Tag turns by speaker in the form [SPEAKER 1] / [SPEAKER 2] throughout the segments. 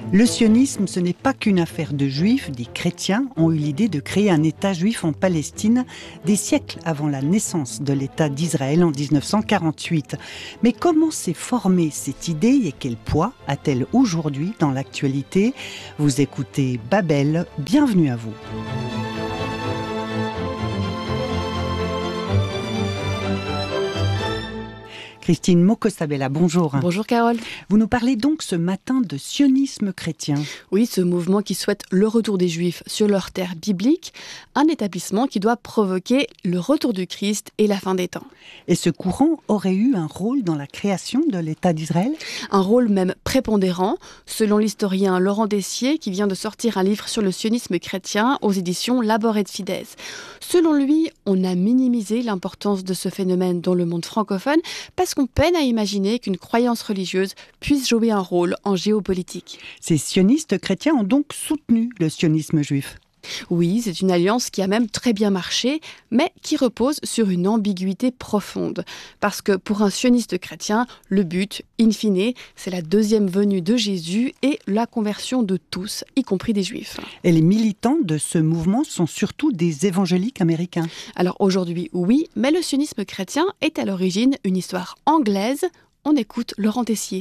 [SPEAKER 1] Le sionisme, ce n'est pas qu'une affaire de juifs. Des chrétiens ont eu l'idée de créer un État juif en Palestine des siècles avant la naissance de l'État d'Israël en 1948. Mais comment s'est formée cette idée et quel poids a-t-elle aujourd'hui dans l'actualité ? Vous écoutez Babel, bienvenue à vous. Christine Mokosabella, bonjour.
[SPEAKER 2] Bonjour Carole.
[SPEAKER 1] Vous nous parlez donc ce matin de sionisme chrétien.
[SPEAKER 2] Oui, ce mouvement qui souhaite le retour des Juifs sur leur terre biblique, un établissement qui doit provoquer le retour du Christ et la fin des temps.
[SPEAKER 1] Et ce courant aurait eu un rôle dans la création de l'État d'Israël ?
[SPEAKER 2] Un rôle même prépondérant, selon l'historien Laurent Dessier, qui vient de sortir un livre sur le sionisme chrétien aux éditions Labor et Fides. Selon lui, on a minimisé l'importance de ce phénomène dans le monde francophone parce qu'on peine à imaginer qu'une croyance religieuse puisse jouer un rôle en géopolitique.
[SPEAKER 1] Ces sionistes chrétiens ont donc soutenu le sionisme juif.
[SPEAKER 2] Oui, c'est une alliance qui a même très bien marché, mais qui repose sur une ambiguïté profonde. Parce que pour un sioniste chrétien, le but, in fine, c'est la deuxième venue de Jésus et la conversion de tous, y compris des Juifs.
[SPEAKER 1] Et les militants de ce mouvement sont surtout des évangéliques américains.
[SPEAKER 2] Alors aujourd'hui, oui, mais le sionisme chrétien est à l'origine une histoire anglaise. On écoute Laurent Dessier.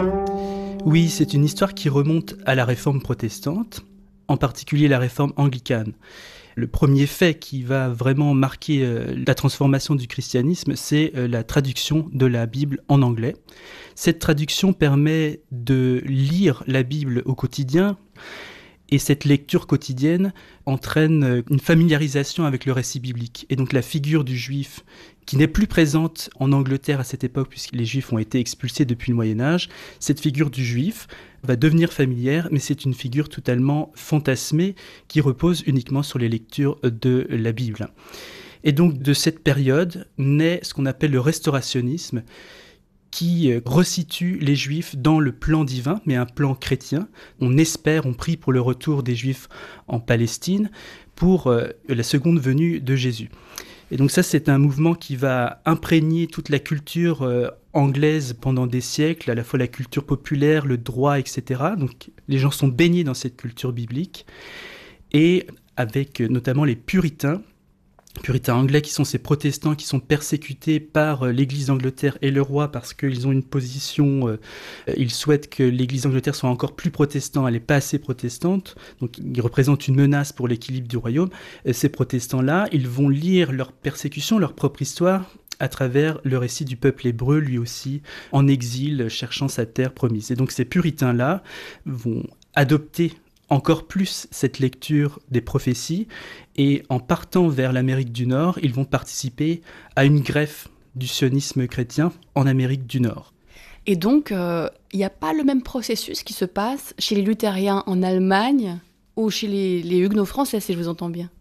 [SPEAKER 3] Oui, c'est une histoire qui remonte à la réforme protestante, en particulier la réforme anglicane. Le premier fait qui va vraiment marquer la transformation du christianisme, c'est la traduction de la Bible en anglais. Cette traduction permet de lire la Bible au quotidien, et cette lecture quotidienne entraîne une familiarisation avec le récit biblique. Et donc la figure du juif, qui n'est plus présente en Angleterre à cette époque, puisque les juifs ont été expulsés depuis le Moyen-Âge, cette figure du juif va devenir familière, mais c'est une figure totalement fantasmée qui repose uniquement sur les lectures de la Bible. Et donc de cette période naît ce qu'on appelle le restaurationnisme, qui resitue les Juifs dans le plan divin, mais un plan chrétien. On espère, on prie pour le retour des Juifs en Palestine, pour la seconde venue de Jésus. Et donc ça, c'est un mouvement qui va imprégner toute la culture anglaise pendant des siècles, à la fois la culture populaire, le droit, etc. Donc les gens sont baignés dans cette culture biblique, et avec notamment les puritains anglais, qui sont ces protestants qui sont persécutés par l'Église d'Angleterre et le roi parce qu'ils ont une position, ils souhaitent que l'Église d'Angleterre soit encore plus protestante, elle n'est pas assez protestante, donc ils représentent une menace pour l'équilibre du royaume. Ces protestants-là, ils vont lire leur persécution, leur propre histoire, à travers le récit du peuple hébreu, lui aussi, en exil, cherchant sa terre promise. Et donc ces puritains-là vont adopter encore plus cette lecture des prophéties, et en partant vers l'Amérique du Nord, ils vont participer à une greffe du sionisme chrétien en Amérique du Nord.
[SPEAKER 2] Et donc, il n'y a pas le même processus qui se passe chez les luthériens en Allemagne ou chez les huguenots français, si je vous entends bien.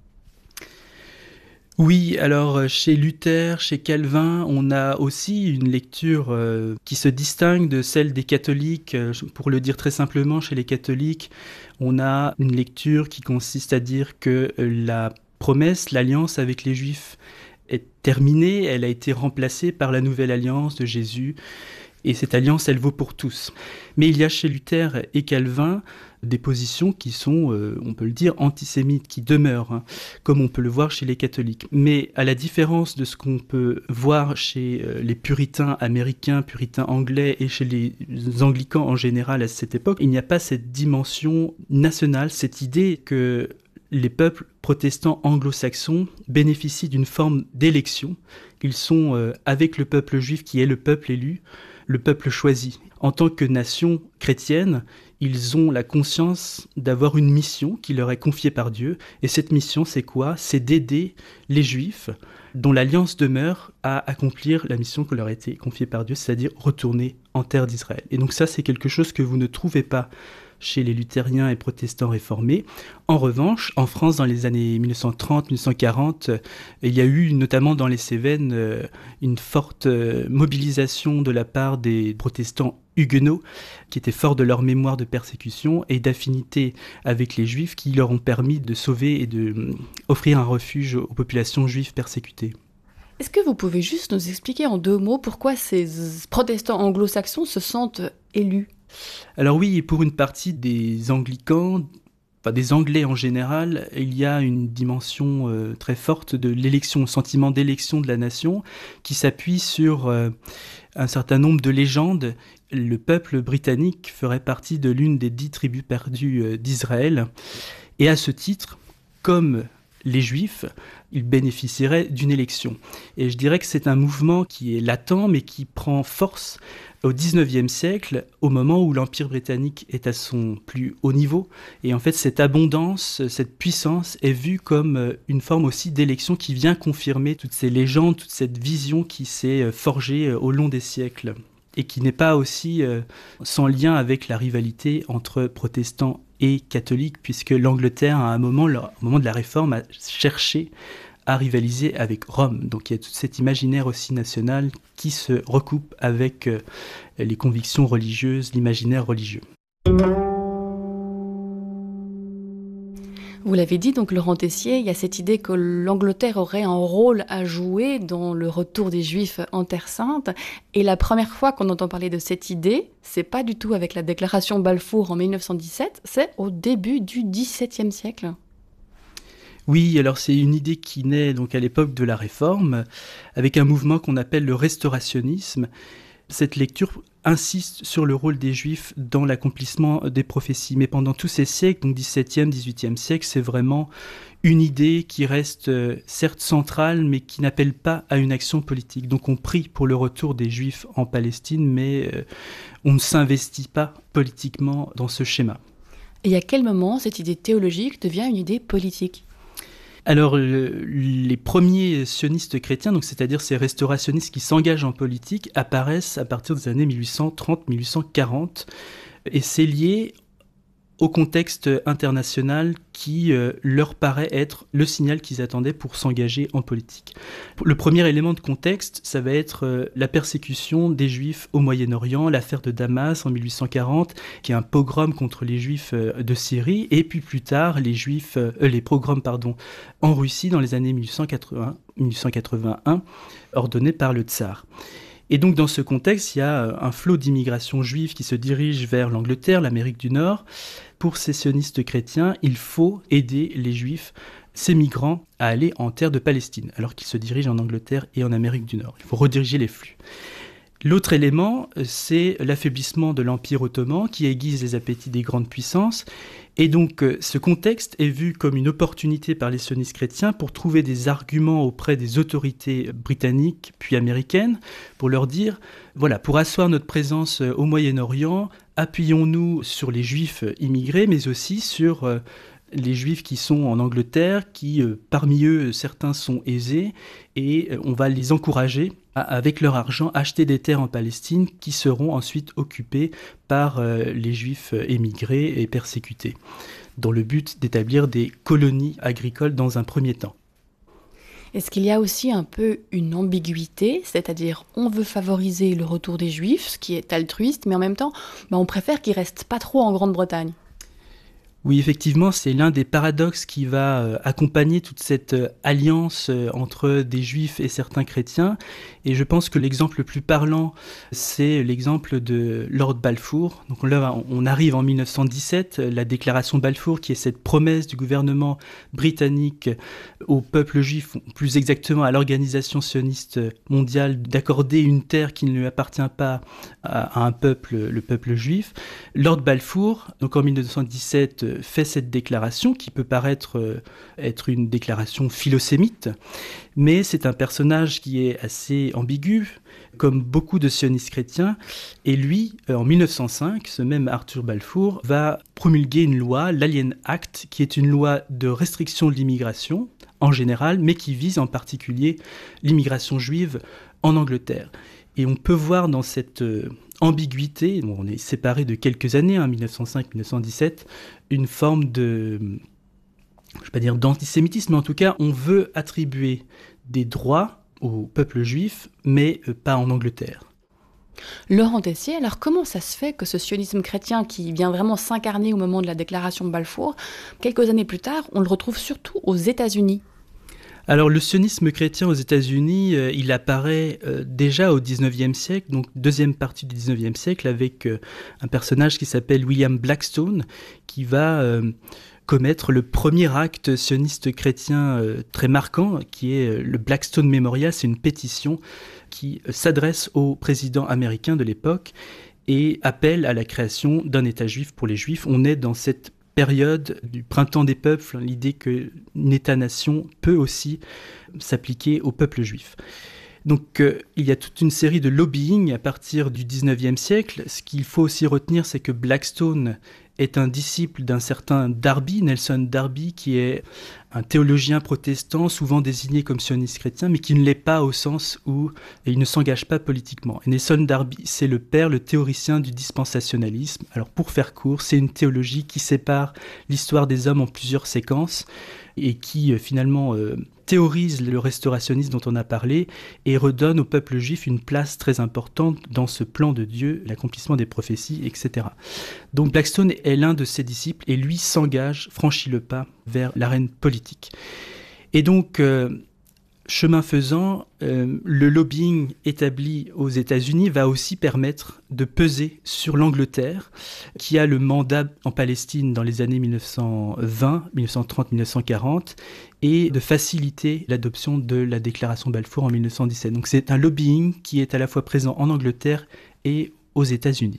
[SPEAKER 3] Oui, alors chez Luther, chez Calvin, on a aussi une lecture qui se distingue de celle des catholiques. Pour le dire très simplement, chez les catholiques, on a une lecture qui consiste à dire que la promesse, l'alliance avec les Juifs est terminée, elle a été remplacée par la nouvelle alliance de Jésus, et cette alliance, elle vaut pour tous. Mais il y a chez Luther et Calvin des positions qui sont, on peut le dire, antisémites, qui demeurent, comme on peut le voir chez les catholiques. Mais à la différence de ce qu'on peut voir chez les puritains américains, puritains anglais et chez les anglicans en général à cette époque, il n'y a pas cette dimension nationale, cette idée que les peuples protestants anglo-saxons bénéficient d'une forme d'élection. Ils sont avec le peuple juif qui est le peuple élu, le peuple choisi. En tant que nation chrétienne, ils ont la conscience d'avoir une mission qui leur est confiée par Dieu. Et cette mission, c'est quoi ? C'est d'aider les Juifs, dont l'alliance demeure, à accomplir la mission qui leur a été confiée par Dieu, c'est-à-dire retourner en terre d'Israël. Et donc ça, c'est quelque chose que vous ne trouvez pas chez les luthériens et protestants réformés. En revanche, en France, dans les années 1930-1940, il y a eu, notamment dans les Cévennes, une forte mobilisation de la part des protestants huguenots, qui étaient forts de leur mémoire de persécution et d'affinité avec les Juifs, qui leur ont permis de sauver et d'offrir un refuge aux populations juives persécutées.
[SPEAKER 2] Est-ce que vous pouvez juste nous expliquer en 2 mots pourquoi ces protestants anglo-saxons se sentent élus ?
[SPEAKER 3] Alors oui, et pour une partie des anglicans, des Anglais en général, il y a une dimension très forte de l'élection, le sentiment d'élection de la nation, qui s'appuie sur un certain nombre de légendes. Le peuple britannique ferait partie de l'une des 10 tribus perdues d'Israël. Et à ce titre, comme les Juifs, ils bénéficieraient d'une élection. Et je dirais que c'est un mouvement qui est latent, mais qui prend force au XIXe siècle, au moment où l'Empire britannique est à son plus haut niveau. Et en fait, cette abondance, cette puissance est vue comme une forme aussi d'élection qui vient confirmer toutes ces légendes, toute cette vision qui s'est forgée au long des siècles et qui n'est pas aussi sans lien avec la rivalité entre protestants et catholiques, puisque l'Angleterre, à un moment, au moment de la Réforme, a cherché à rivaliser avec Rome. Donc il y a tout cet imaginaire aussi national qui se recoupe avec les convictions religieuses, l'imaginaire religieux.
[SPEAKER 2] Vous l'avez dit, donc Laurent Tessier, il y a cette idée que l'Angleterre aurait un rôle à jouer dans le retour des Juifs en Terre Sainte. Et la première fois qu'on entend parler de cette idée, c'est pas du tout avec la déclaration Balfour en 1917, c'est au début du XVIIe siècle.
[SPEAKER 3] Oui, alors c'est une idée qui naît donc à l'époque de la Réforme, avec un mouvement qu'on appelle le restaurationnisme. Cette lecture insiste sur le rôle des Juifs dans l'accomplissement des prophéties. Mais pendant tous ces siècles, donc XVIIe, XVIIIe siècle, c'est vraiment une idée qui reste certes centrale, mais qui n'appelle pas à une action politique. Donc on prie pour le retour des Juifs en Palestine, mais on ne s'investit pas politiquement dans ce schéma.
[SPEAKER 2] Et à quel moment cette idée théologique devient une idée politique ?
[SPEAKER 3] Alors, les premiers sionistes chrétiens, donc c'est-à-dire ces restaurationnistes qui s'engagent en politique, apparaissent à partir des années 1830-1840, et c'est lié au contexte international qui leur paraît être le signal qu'ils attendaient pour s'engager en politique. Le premier élément de contexte, ça va être la persécution des Juifs au Moyen-Orient, l'affaire de Damas en 1840, qui est un pogrom contre les Juifs de Syrie, et puis plus tard les pogroms en Russie dans les années 1881, ordonnés par le tsar. Et donc dans ce contexte, il y a un flot d'immigration juive qui se dirige vers l'Angleterre, l'Amérique du Nord. Pour ces sionistes chrétiens, il faut aider les Juifs, ces migrants, à aller en terre de Palestine, alors qu'ils se dirigent en Angleterre et en Amérique du Nord. Il faut rediriger les flux. L'autre élément, c'est l'affaiblissement de l'Empire ottoman qui aiguise les appétits des grandes puissances. Et donc, ce contexte est vu comme une opportunité par les sionistes chrétiens pour trouver des arguments auprès des autorités britanniques puis américaines pour leur dire, voilà, pour asseoir notre présence au Moyen-Orient, appuyons-nous sur les Juifs immigrés, mais aussi sur les Juifs qui sont en Angleterre, qui parmi eux, certains sont aisés, et on va les encourager à, avec leur argent, acheter des terres en Palestine qui seront ensuite occupées par les Juifs émigrés et persécutés, dans le but d'établir des colonies agricoles dans un premier temps.
[SPEAKER 2] Est-ce qu'il y a aussi un peu une ambiguïté, c'est-à-dire on veut favoriser le retour des Juifs, ce qui est altruiste, mais en même temps, on préfère qu'ils restent pas trop en Grande-Bretagne ?
[SPEAKER 3] Oui, effectivement, c'est l'un des paradoxes qui va accompagner toute cette alliance entre des Juifs et certains chrétiens. Et je pense que l'exemple le plus parlant, c'est l'exemple de Lord Balfour. Donc là, on arrive en 1917, la déclaration Balfour, qui est cette promesse du gouvernement britannique au peuple juif, plus exactement à l'organisation sioniste mondiale, d'accorder une terre qui ne lui appartient pas à un peuple, le peuple juif. Lord Balfour, donc en 1917, fait cette déclaration qui peut paraître être une déclaration philosémite, mais c'est un personnage qui est assez ambigu, comme beaucoup de sionistes chrétiens, et lui, en 1905, ce même Arthur Balfour va promulguer une loi, l'Alien Act, qui est une loi de restriction de l'immigration en général, mais qui vise en particulier l'immigration juive en Angleterre. Et on peut voir dans cette ambiguïté, on est séparé de quelques années, 1905-1917, une forme de, je ne vais pas dire d'antisémitisme, mais en tout cas, on veut attribuer des droits au peuple juif, mais pas en Angleterre.
[SPEAKER 2] Laurent Tessier, alors comment ça se fait que ce sionisme chrétien qui vient vraiment s'incarner au moment de la déclaration de Balfour, quelques années plus tard, on le retrouve surtout aux États-Unis ?
[SPEAKER 3] Alors le sionisme chrétien aux États-Unis, il apparaît déjà au XIXe siècle, donc deuxième partie du XIXe siècle, avec un personnage qui s'appelle William Blackstone, qui va commettre le premier acte sioniste chrétien très marquant, qui est le Blackstone Memorial. C'est une pétition qui s'adresse au président américain de l'époque et appelle à la création d'un État juif pour les Juifs. On est dans cette période du printemps des peuples, l'idée qu'un État-nation peut aussi s'appliquer au peuple juif. Donc il y a toute une série de lobbying à partir du XIXe siècle. Ce qu'il faut aussi retenir, c'est que Blackstone est un disciple d'un certain Darby, Nelson Darby, qui est un théologien protestant, souvent désigné comme sioniste chrétien, mais qui ne l'est pas au sens où il ne s'engage pas politiquement. Et Nelson Darby, c'est le père, le théoricien du dispensationalisme. Alors pour faire court, c'est une théologie qui sépare l'histoire des hommes en plusieurs séquences et qui finalement théorise le restaurationnisme dont on a parlé et redonne au peuple juif une place très importante dans ce plan de Dieu, l'accomplissement des prophéties, etc. Donc Blackstone est l'un de ses disciples et lui s'engage, franchit le pas vers l'arène politique. Et donc, chemin faisant, le lobbying établi aux États-Unis va aussi permettre de peser sur l'Angleterre, qui a le mandat en Palestine dans les années 1920, 1930, 1940, et de faciliter l'adoption de la déclaration Balfour en 1917. Donc c'est un lobbying qui est à la fois présent en Angleterre et aux États-Unis.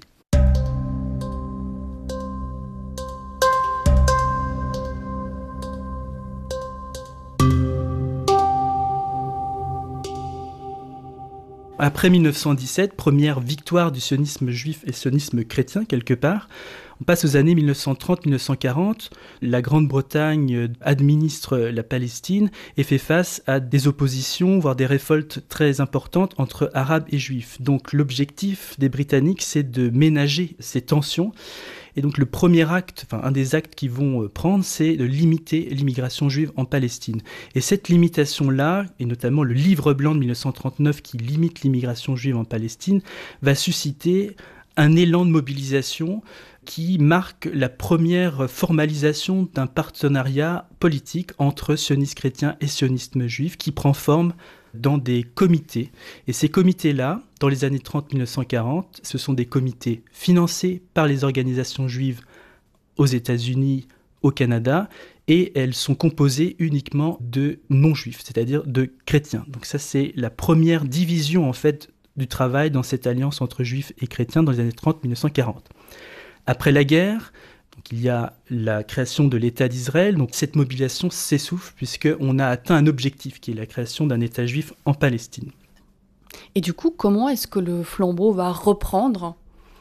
[SPEAKER 3] Après 1917, première victoire du sionisme juif et sionisme chrétien quelque part, on passe aux années 1930-1940. La Grande-Bretagne administre la Palestine et fait face à des oppositions, voire des révoltes très importantes entre Arabes et Juifs. Donc l'objectif des Britanniques, c'est de ménager ces tensions. Et donc le premier acte, un des actes qu'ils vont prendre, c'est de limiter l'immigration juive en Palestine. Et cette limitation-là, et notamment le livre blanc de 1939 qui limite l'immigration juive en Palestine, va susciter un élan de mobilisation qui marque la première formalisation d'un partenariat politique entre sionistes chrétiens et sionistes juifs qui prend forme dans des comités. Et ces comités-là, dans les années 30-1940, ce sont des comités financés par les organisations juives aux États-Unis, au Canada, et elles sont composées uniquement de non-juifs, c'est-à-dire de chrétiens. Donc ça, c'est la première division, en fait, du travail dans cette alliance entre juifs et chrétiens dans les années 30-1940. Après la guerre, donc il y a la création de l'État d'Israël. Donc cette mobilisation s'essouffle puisqu'on a atteint un objectif qui est la création d'un État juif en Palestine.
[SPEAKER 2] Et du coup, comment est-ce que le flambeau va reprendre ?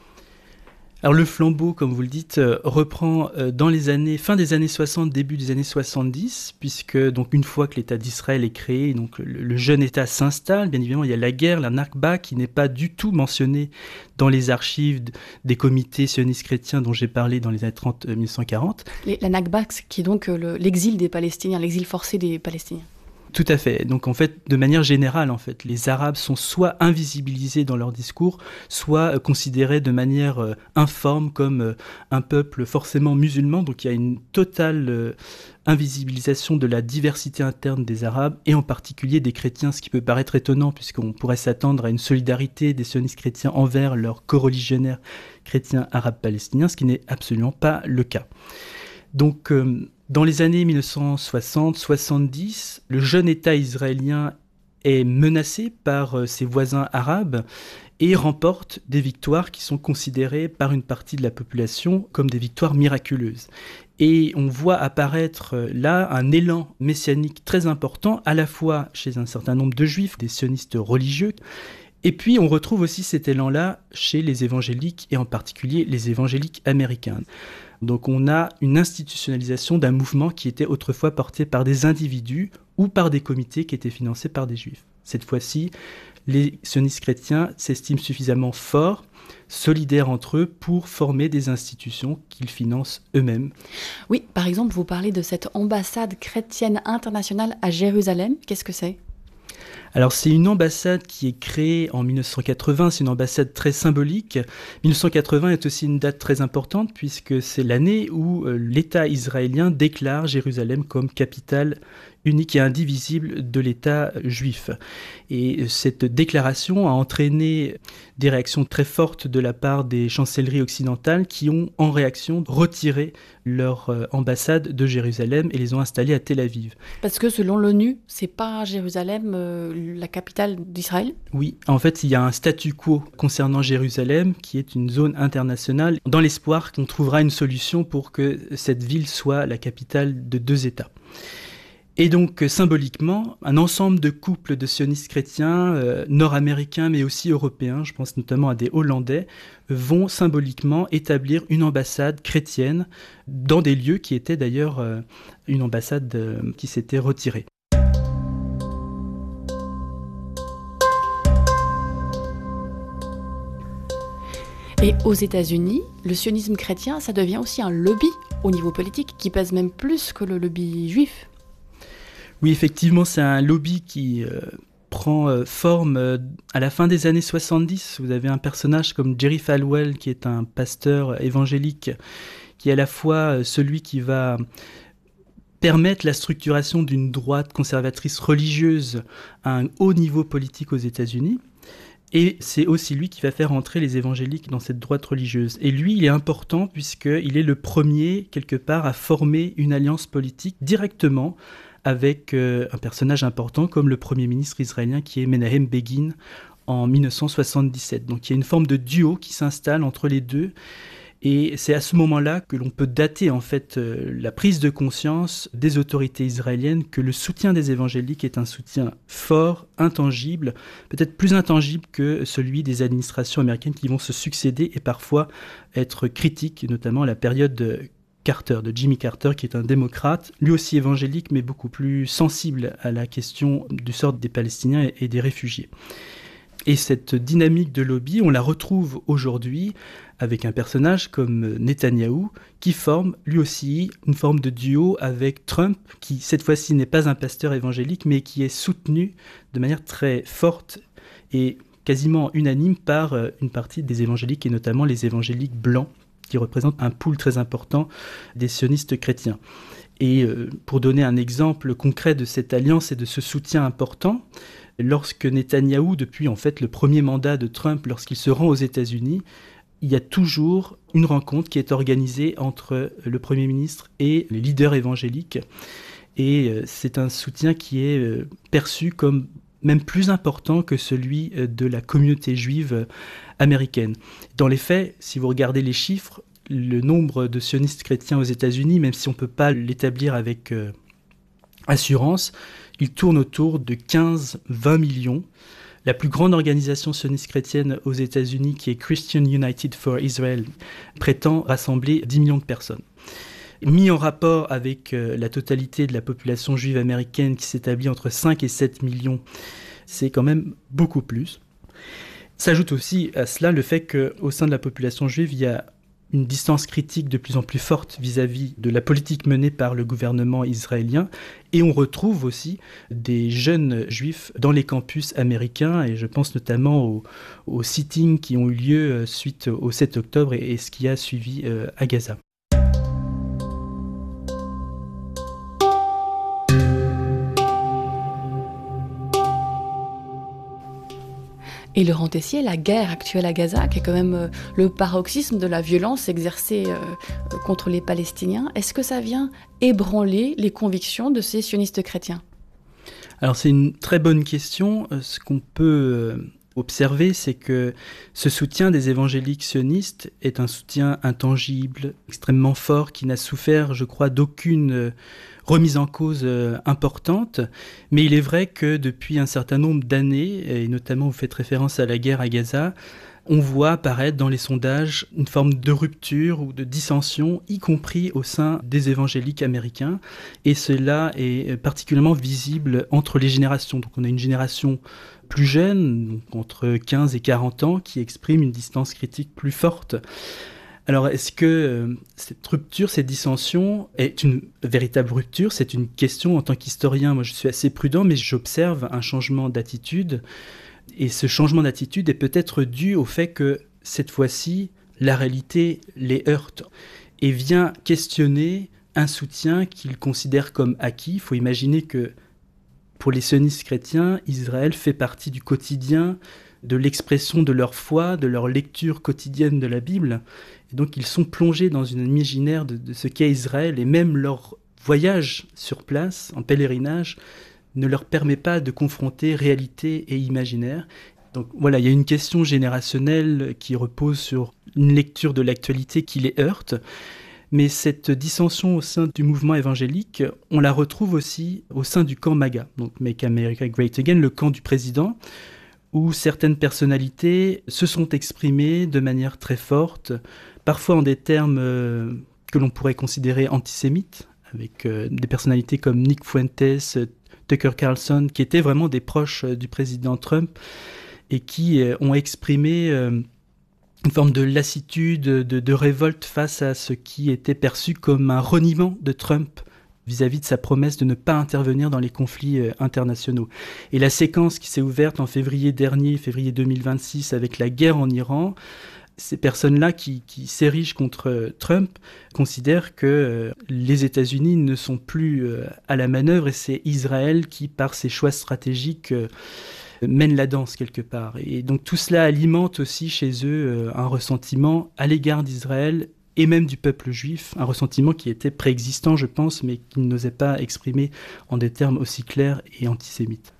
[SPEAKER 3] Alors le flambeau, comme vous le dites, reprend dans les années, fin des années 60, début des années 70, puisque donc une fois que l'État d'Israël est créé, donc le jeune État s'installe. Bien évidemment, il y a la guerre, la Nakba, qui n'est pas du tout mentionnée dans les archives des comités sionistes chrétiens dont j'ai parlé dans les années 30-1940.
[SPEAKER 2] La Nakba, qui est donc l'exil des Palestiniens, l'exil forcé des Palestiniens.
[SPEAKER 3] Tout à fait. Donc en fait, de manière générale, en fait, les Arabes sont soit invisibilisés dans leur discours, soit considérés de manière informe comme un peuple forcément musulman. Donc il y a une totale invisibilisation de la diversité interne des Arabes et en particulier des chrétiens, ce qui peut paraître étonnant puisqu'on pourrait s'attendre à une solidarité des sionistes chrétiens envers leurs coreligionnaires chrétiens arabes palestiniens, ce qui n'est absolument pas le cas. Donc dans les années 1960-70, le jeune État israélien est menacé par ses voisins arabes et remporte des victoires qui sont considérées par une partie de la population comme des victoires miraculeuses. Et on voit apparaître là un élan messianique très important, à la fois chez un certain nombre de juifs, des sionistes religieux, et puis on retrouve aussi cet élan-là chez les évangéliques, et en particulier les évangéliques américains. Donc on a une institutionnalisation d'un mouvement qui était autrefois porté par des individus ou par des comités qui étaient financés par des juifs. Cette fois-ci, les sionistes chrétiens s'estiment suffisamment forts, solidaires entre eux pour former des institutions qu'ils financent eux-mêmes.
[SPEAKER 2] Oui, par exemple, vous parlez de cette ambassade chrétienne internationale à Jérusalem. Qu'est-ce que c'est ?
[SPEAKER 3] Alors c'est une ambassade qui est créée en 1980, c'est une ambassade très symbolique. 1980 est aussi une date très importante puisque c'est l'année où l'État israélien déclare Jérusalem comme capitale unique et indivisible de l'État juif. Et cette déclaration a entraîné des réactions très fortes de la part des chancelleries occidentales qui ont, en réaction, retiré leur ambassade de Jérusalem et les ont installées à Tel Aviv.
[SPEAKER 2] Parce que selon l'ONU, c'est pas Jérusalem la capitale d'Israël ?
[SPEAKER 3] Oui, en fait, il y a un statu quo concernant Jérusalem qui est une zone internationale dans l'espoir qu'on trouvera une solution pour que cette ville soit la capitale de 2 États. Et donc, symboliquement, un ensemble de couples de sionistes chrétiens, nord-américains, mais aussi européens, je pense notamment à des Hollandais, vont symboliquement établir une ambassade chrétienne dans des lieux qui étaient d'ailleurs une ambassade qui s'était retirée.
[SPEAKER 2] Et aux États-Unis, le sionisme chrétien, ça devient aussi un lobby au niveau politique qui pèse même plus que le lobby juif.
[SPEAKER 3] Oui, effectivement, c'est un lobby qui prend forme à la fin des années 70. Vous avez un personnage comme Jerry Falwell, qui est un pasteur évangélique, qui est à la fois celui qui va permettre la structuration d'une droite conservatrice religieuse à un haut niveau politique aux États-Unis. Et c'est aussi lui qui va faire entrer les évangéliques dans cette droite religieuse. Et lui, il est important puisqu'il est le premier, quelque part, à former une alliance politique directement avec un personnage important comme le Premier ministre israélien qui est Menahem Begin en 1977. Donc il y a une forme de duo qui s'installe entre les deux. Et c'est à ce moment-là que l'on peut dater en fait la prise de conscience des autorités israéliennes que le soutien des évangéliques est un soutien fort, intangible, peut-être plus intangible que celui des administrations américaines qui vont se succéder et parfois être critiques, notamment à la période de Jimmy Carter, qui est un démocrate, lui aussi évangélique, mais beaucoup plus sensible à la question du sort des Palestiniens et des réfugiés. Et cette dynamique de lobby, on la retrouve aujourd'hui avec un personnage comme Netanyahou, qui forme lui aussi une forme de duo avec Trump, qui cette fois-ci n'est pas un pasteur évangélique, mais qui est soutenu de manière très forte et quasiment unanime par une partie des évangéliques, et notamment les évangéliques blancs, qui représentent un pool très important des sionistes chrétiens. Et pour donner un exemple concret de cette alliance et de ce soutien important, lorsque Netanyahou, depuis en fait le premier mandat de Trump, lorsqu'il se rend aux États-Unis, il y a toujours une rencontre qui est organisée entre le Premier ministre et les leaders évangéliques. Et c'est un soutien qui est perçu comme même plus important que celui de la communauté juive américaine. Dans les faits, si vous regardez les chiffres, le nombre de sionistes chrétiens aux États-Unis, même si on ne peut pas l'établir avec assurance, il tourne autour de 15-20 millions. La plus grande organisation sioniste chrétienne aux États-Unis, qui est Christian United for Israel, prétend rassembler 10 millions de personnes. Mis en rapport avec la totalité de la population juive américaine qui s'établit entre 5 et 7 millions, c'est quand même beaucoup plus. S'ajoute aussi à cela le fait qu'au sein de la population juive, il y a une distance critique de plus en plus forte vis-à-vis de la politique menée par le gouvernement israélien. Et on retrouve aussi des jeunes juifs dans les campus américains, et je pense notamment aux sittings qui ont eu lieu suite au 7 octobre et ce qui a suivi à Gaza.
[SPEAKER 2] Et Laurent Tessier, la guerre actuelle à Gaza, qui est quand même le paroxysme de la violence exercée contre les Palestiniens, est-ce que ça vient ébranler les convictions de ces sionistes chrétiens ?
[SPEAKER 3] Alors c'est une très bonne question. Ce qu'on peut observer, c'est que ce soutien des évangéliques sionistes est un soutien intangible, extrêmement fort, qui n'a souffert, je crois, d'aucune remise en cause importante. Mais il est vrai que depuis un certain nombre d'années, et notamment vous faites référence à la guerre à Gaza, on voit apparaître dans les sondages une forme de rupture ou de dissension, y compris au sein des évangéliques américains. Et cela est particulièrement visible entre les générations. Donc on a une génération plus jeune, donc entre 15 et 40 ans, qui exprime une distance critique plus forte. Alors, est-ce que cette rupture, cette dissension est une véritable rupture ? C'est une question en tant qu'historien. Moi, je suis assez prudent, mais j'observe un changement d'attitude. Et ce changement d'attitude est peut-être dû au fait que, cette fois-ci, la réalité les heurte et vient questionner un soutien qu'ils considèrent comme acquis. Il faut imaginer que pour les sionistes chrétiens, Israël fait partie du quotidien, de l'expression de leur foi, de leur lecture quotidienne de la Bible. Et donc ils sont plongés dans une imaginaire de ce qu'est Israël, et même leur voyage sur place, en pèlerinage, ne leur permet pas de confronter réalité et imaginaire. Donc voilà, il y a une question générationnelle qui repose sur une lecture de l'actualité qui les heurte. Mais cette dissension au sein du mouvement évangélique, on la retrouve aussi au sein du camp MAGA, donc Make America Great Again, le camp du président, où certaines personnalités se sont exprimées de manière très forte, parfois en des termes que l'on pourrait considérer antisémites, avec des personnalités comme Nick Fuentes, Tucker Carlson, qui étaient vraiment des proches du président Trump et qui ont exprimé une forme de lassitude, de révolte face à ce qui était perçu comme un reniement de Trump vis-à-vis de sa promesse de ne pas intervenir dans les conflits internationaux. Et la séquence qui s'est ouverte en février dernier, février 2026, avec la guerre en Iran, ces personnes-là qui s'érigent contre Trump considèrent que les États-Unis ne sont plus à la manœuvre et c'est Israël qui, par ses choix stratégiques, mène la danse quelque part. Et donc tout cela alimente aussi chez eux un ressentiment à l'égard d'Israël et même du peuple juif, un ressentiment qui était préexistant, je pense, mais qu'ils n'osaient pas exprimer en des termes aussi clairs et antisémites.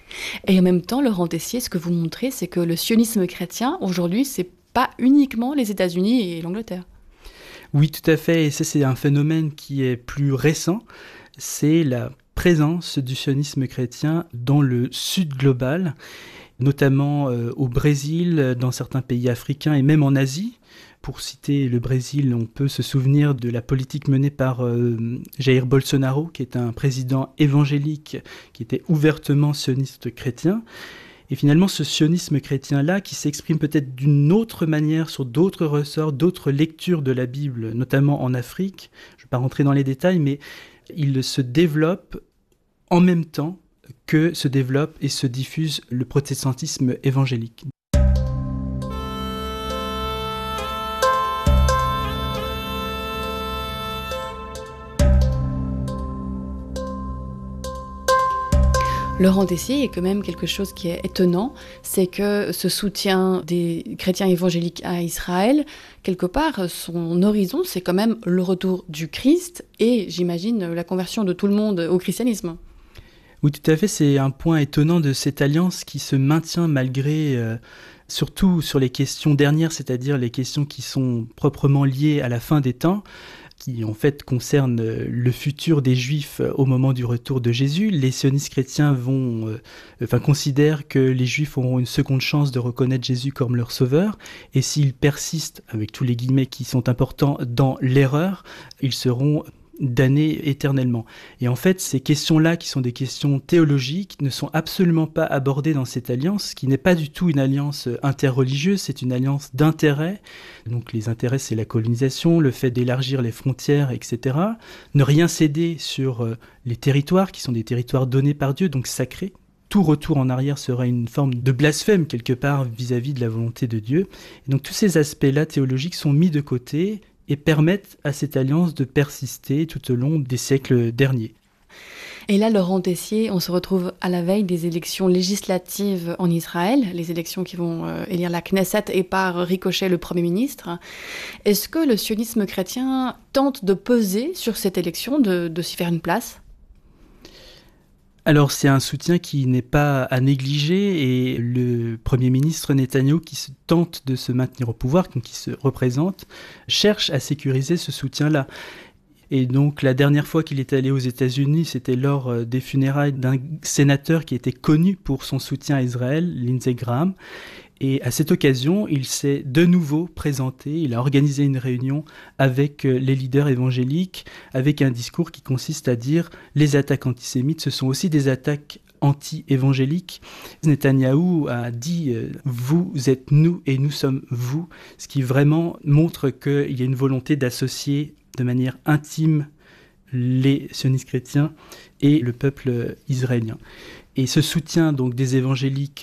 [SPEAKER 2] Et en même temps, Laurent Tessier, ce que vous montrez, c'est que le sionisme chrétien, aujourd'hui, c'est pas uniquement les États-Unis et l'Angleterre.
[SPEAKER 3] Oui, tout à fait, et ça, c'est un phénomène qui est plus récent, c'est la présence du sionisme chrétien dans le sud global, notamment au Brésil, dans certains pays africains et même en Asie. Pour citer le Brésil, on peut se souvenir de la politique menée par Jair Bolsonaro, qui est un président évangélique qui était ouvertement sioniste chrétien. Et finalement, ce sionisme chrétien-là, qui s'exprime peut-être d'une autre manière sur d'autres ressorts, d'autres lectures de la Bible, notamment en Afrique, je ne vais pas rentrer dans les détails, mais il se développe en même temps que se développe et se diffuse le protestantisme évangélique.
[SPEAKER 2] Laurent Tessier, il y a quand même quelque chose qui est étonnant, c'est que ce soutien des chrétiens évangéliques à Israël, quelque part, son horizon, c'est quand même le retour du Christ et, j'imagine, la conversion de tout le monde au christianisme.
[SPEAKER 3] Oui, tout à fait, c'est un point étonnant de cette alliance qui se maintient malgré, surtout sur les questions dernières, c'est-à-dire les questions qui sont proprement liées à la fin des temps, qui en fait concerne le futur des Juifs au moment du retour de Jésus. Les sionistes chrétiens considèrent que les Juifs auront une seconde chance de reconnaître Jésus comme leur sauveur, et s'ils persistent, avec tous les guillemets qui sont importants, dans l'erreur, ils seront damnés éternellement. Et en fait, ces questions-là, qui sont des questions théologiques, ne sont absolument pas abordées dans cette alliance, qui n'est pas du tout une alliance interreligieuse, c'est une alliance d'intérêts. Donc les intérêts, c'est la colonisation, le fait d'élargir les frontières, etc. Ne rien céder sur les territoires, qui sont des territoires donnés par Dieu, donc sacrés. Tout retour en arrière serait une forme de blasphème, quelque part, vis-à-vis de la volonté de Dieu. Et donc tous ces aspects-là théologiques sont mis de côté et permettent à cette alliance de persister tout au long des siècles derniers.
[SPEAKER 2] Et là, Laurent Tessier, on se retrouve à la veille des élections législatives en Israël, les élections qui vont élire la Knesset et par ricochet le Premier ministre. Est-ce que le sionisme chrétien tente de peser sur cette élection, de s'y faire une place ?
[SPEAKER 3] Alors c'est un soutien qui n'est pas à négliger, et le Premier ministre Netanyahou, qui tente de se maintenir au pouvoir, donc qui se représente, cherche à sécuriser ce soutien-là. Et donc la dernière fois qu'il est allé aux États-Unis, c'était lors des funérailles d'un sénateur qui était connu pour son soutien à Israël, Lindsey Graham. Et à cette occasion, il s'est de nouveau présenté, il a organisé une réunion avec les leaders évangéliques, avec un discours qui consiste à dire « les attaques antisémites, ce sont aussi des attaques anti-évangéliques ». Netanyahou a dit « vous êtes nous et nous sommes vous », ce qui vraiment montre qu'il y a une volonté d'associer de manière intime les sionistes chrétiens et le peuple israélien. Et ce soutien donc des évangéliques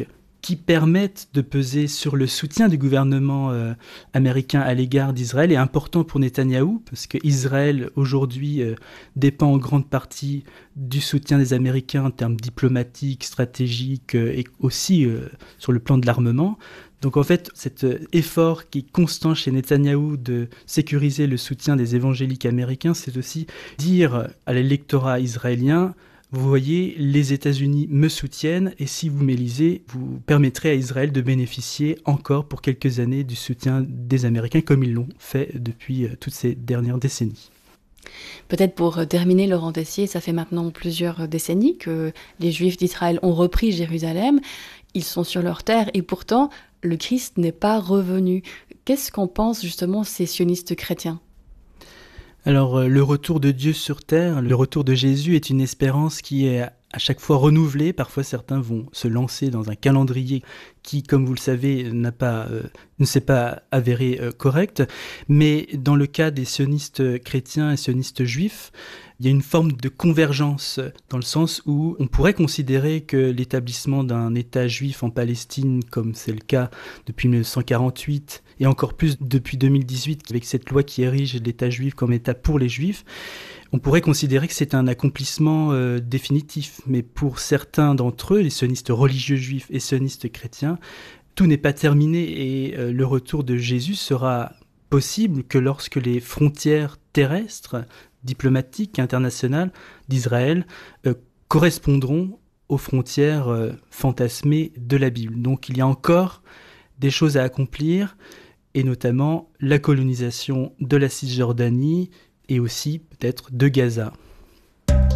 [SPEAKER 3] qui permettent de peser sur le soutien du gouvernement américain à l'égard d'Israël est important pour Netanyahou, parce qu'Israël, aujourd'hui, dépend en grande partie du soutien des Américains en termes diplomatiques, stratégiques et aussi sur le plan de l'armement. Donc en fait, cet effort qui est constant chez Netanyahou de sécuriser le soutien des évangéliques américains, c'est aussi dire à l'électorat israélien: vous voyez, les États-Unis me soutiennent et si vous m'élisez, vous permettrez à Israël de bénéficier encore pour quelques années du soutien des Américains comme ils l'ont fait depuis toutes ces dernières décennies.
[SPEAKER 2] Peut-être pour terminer, Laurent Tessier, ça fait maintenant plusieurs décennies que les Juifs d'Israël ont repris Jérusalem. Ils sont sur leur terre et pourtant, le Christ n'est pas revenu. Qu'est-ce qu'en pensent justement ces sionistes chrétiens ?
[SPEAKER 3] Alors, le retour de Dieu sur terre, le retour de Jésus est une espérance qui est à chaque fois renouvelée. Parfois, certains vont se lancer dans un calendrier qui, comme vous le savez, ne s'est pas avéré correct. Mais dans le cas des sionistes chrétiens et sionistes juifs, il y a une forme de convergence dans le sens où on pourrait considérer que l'établissement d'un État juif en Palestine, comme c'est le cas depuis 1948 et encore plus depuis 2018 avec cette loi qui érige l'État juif comme État pour les Juifs, on pourrait considérer que c'est un accomplissement définitif. Mais pour certains d'entre eux, les sionistes religieux juifs et sionistes chrétiens, tout n'est pas terminé et le retour de Jésus sera possible que lorsque les frontières terrestres, diplomatiques, internationales d'Israël correspondront aux frontières fantasmées de la Bible. Donc il y a encore des choses à accomplir, et notamment la colonisation de la Cisjordanie et aussi peut-être de Gaza.